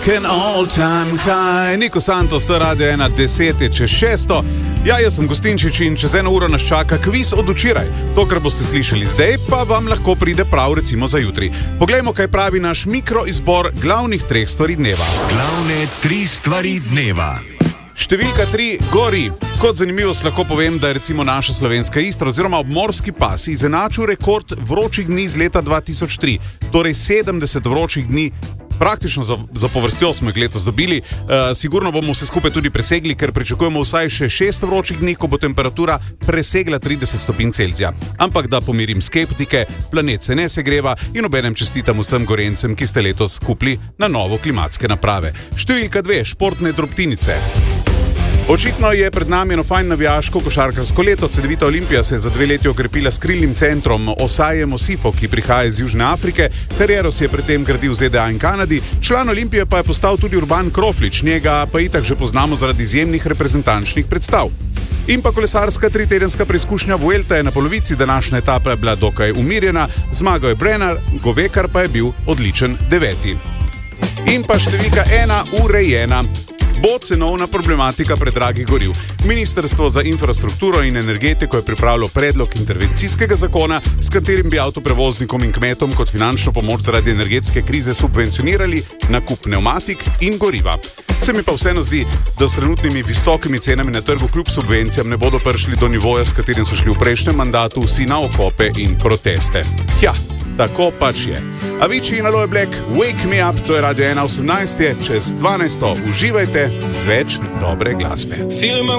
Can all time high. Niko Santos, to je Radio 1, 10:06. Ja, jaz sem Gostinčič in čez 1 uro nas čaka kviz od včeraj. To, kar boste slišali zdaj, pa vam lahko pride prav recimo za jutri. Poglejmo, kaj pravi naš mikroizbor glavnih 3 stvari dneva. Glavne 3 stvari dneva. Številka 3 gori. Kot zanimivost lahko povem, da je recimo naša slovenska Istra oziroma obmorski pas izenačil rekord vročih dni z leta 2003. Torej 70 vročih dni. Praktično za povrstjo smo jih letos dobili. Sigurno bomo vse skupaj tudi presegli, ker pričakujemo vsaj še 6 vročih dni, ko bo temperatura presegla 30 stopinj Celzija. Ampak da pomirim skeptike, planet se ne segreva in obenem čestitam vsem Gorencem, ki ste letos kupili na novo klimatske naprave. Številka 2, športne drobtinice. Očitno je pred nami eno fajn navijaško košarkarsko leto. Cedevita Olimpija se je za 2 leti okrepila s krilnim centrom Osajem Osifo, ki prihaja iz Južne Afrike. Kariero si je predtem gradil v ZDA in Kanadi. Član Olimpije pa je postal tudi Urban Kroflič, njega pa itak že poznamo zaradi izjemnih reprezentančnih predstav. In pa kolesarska 3-tedenska preizkušnja Vuelta je na polovici, današnja etapa je bila dokaj umirjena, zmagal je Brenner, Govekar pa je bil odličen 9. In pa številka 1 urejena. Bo cenovna problematika predragih goriv. Ministrstvo za infrastrukturo in energetiko je pripravilo predlog intervencijskega zakona, s katerim bi avtoprevoznikom in kmetom kot finančno pomoč zaradi energetske krize subvencionirali nakup pnevmatik in goriva. Se mi pa vseeno zdi, da s trenutnimi visokimi cenami na trgu kljub subvencijam ne bodo prišli do nivoja, s katerim so šli v prejšnjem mandatu vsi na okope in proteste. Ja, tako pač je. Avicii in Aloe Black, Wake Me Up, to je Radio 1, 18, čez 12. Uživajte z več dobre glasbe.